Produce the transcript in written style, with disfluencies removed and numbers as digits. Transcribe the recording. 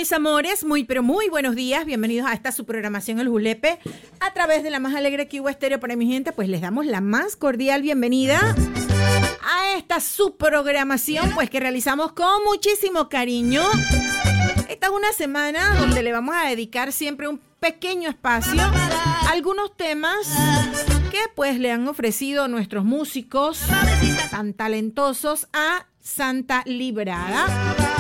mis amores? Muy, pero muy buenos días. Bienvenidos a esta su programación El Julepe a través de la más alegre Q Estéreo. Para mi gente, pues les damos la más cordial bienvenida a esta su programación, pues que realizamos con muchísimo cariño. Esta es una semana donde le vamos a dedicar siempre un pequeño espacio a algunos temas que pues le han ofrecido nuestros músicos tan talentosos a Santa Librada.